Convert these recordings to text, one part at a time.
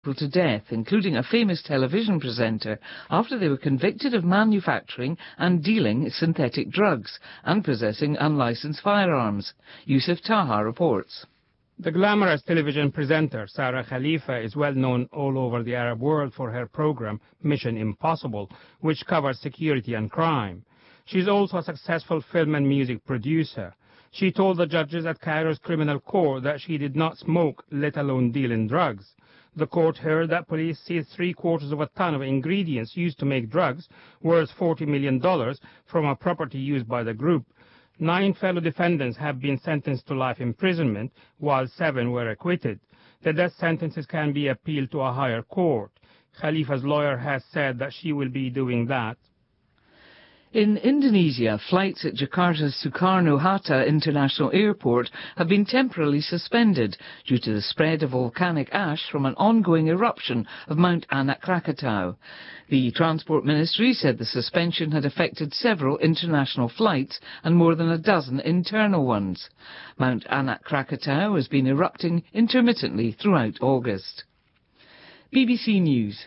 people to death, including a famous television presenter, after they were convicted of manufacturing and dealing synthetic drugs and possessing unlicensed firearms. Yusuf Taha reports. The glamorous television presenter Sarah Khalifa is well known all over the Arab world for her program Mission Impossible, which covers security and crime. She's also a successful film and music producer. She told the judges at Cairo's criminal court that she did not smoke, let alone deal in drugs. The court heard that police seized 3/4 of a ton of ingredients used to make drugs, worth $40 million, from a property used by the group. 9 fellow defendants have been sentenced to life imprisonment, while 7 were acquitted. The death sentences can be appealed to a higher court. Khalifa's lawyer has said that she will be doing that. In Indonesia, flights at Jakarta's Soekarno-Hatta International Airport have been temporarily suspended due to the spread of volcanic ash from an ongoing eruption of Mount Anak Krakatau. The Transport Ministry said the suspension had affected several international flights and more than a dozen internal ones. Mount Anak Krakatau has been erupting intermittently throughout August. BBC News.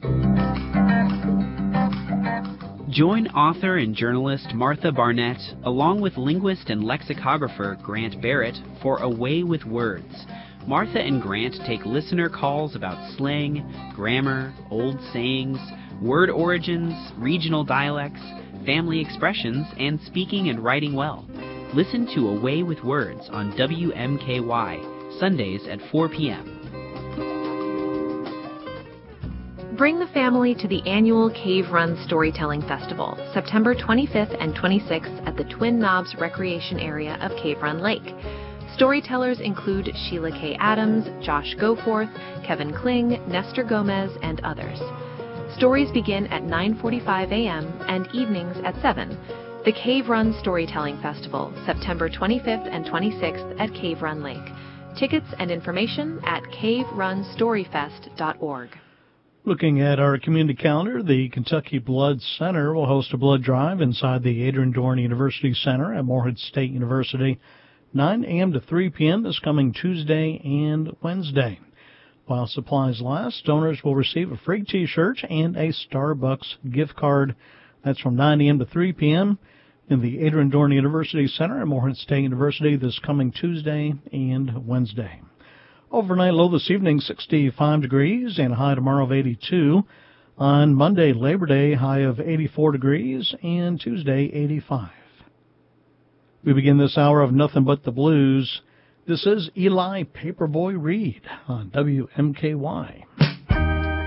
Join author and journalist Martha Barnett, along with linguist and lexicographer Grant Barrett, for A Way with Words. Martha and Grant take listener calls about slang, grammar, old sayings, word origins, regional dialects, family expressions, and speaking and writing well. Listen to A Way with Words on WMKY, Sundays at 4 p.m. Bring the family to the annual Cave Run Storytelling Festival, September 25th and 26th at the Twin Knobs Recreation Area of Cave Run Lake. Storytellers include Sheila K. Adams, Josh Goforth, Kevin Kling, Nestor Gomez, and others. Stories begin at 9:45 a.m. and evenings at 7. The Cave Run Storytelling Festival, September 25th and 26th at Cave Run Lake. Tickets and information at caverunstoryfest.org. Looking at our community calendar, the Kentucky Blood Center will host a blood drive inside the Adrian Dorn University Center at Morehead State University, 9 a.m. to 3 p.m. this coming Tuesday and Wednesday. While supplies last, donors will receive a free T-shirt and a Starbucks gift card. That's from 9 a.m. to 3 p.m. in the Adrian Dorn University Center at Morehead State University this coming Tuesday and Wednesday. Overnight low this evening, 65 degrees, and a high tomorrow of 82. On Monday, Labor Day, high of 84 degrees, and Tuesday, 85. We begin this hour of Nothing But the Blues. This is Eli Paperboy Reed on WMKY.